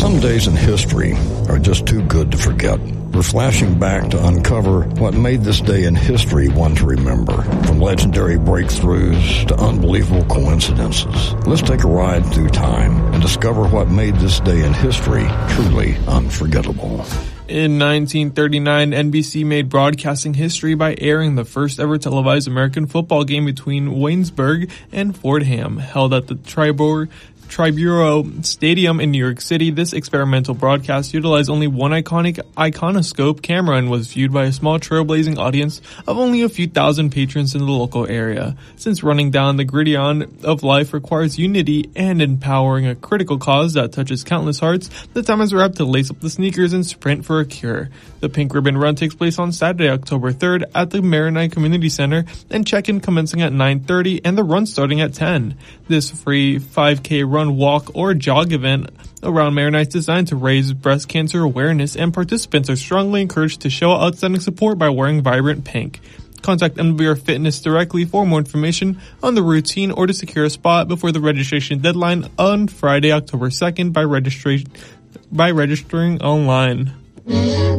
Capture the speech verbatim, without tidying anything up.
Some days in history are just too good to forget. We're flashing back to uncover what made this day in history one to remember, from legendary breakthroughs to unbelievable coincidences. Let's take a ride through time and discover what made this day in history truly unforgettable. In nineteen thirty-nine, N B C made broadcasting history by airing the first ever televised American football game between Waynesburg and Fordham, held at the Tribor Triburo Stadium in New York City. This experimental broadcast utilized only one iconic iconoscope camera and was viewed by a small trailblazing audience of only a few thousand patrons in the local area. Since running down the gridiron of life requires unity and empowering a critical cause that touches countless hearts, the time is wrapped to lace up the sneakers and sprint for a cure. The Pink Ribbon Run takes place on Saturday, October third at the Maronite Community Center, and check-in commencing at nine thirty and the run starting at ten. This free five K run, walk, or jog event around Maronite is designed to raise breast cancer awareness, and participants are strongly encouraged to show outstanding support by wearing vibrant pink. Contact M W R Fitness directly for more information on the routine or to secure a spot before the registration deadline on Friday, October second by registration by registering online.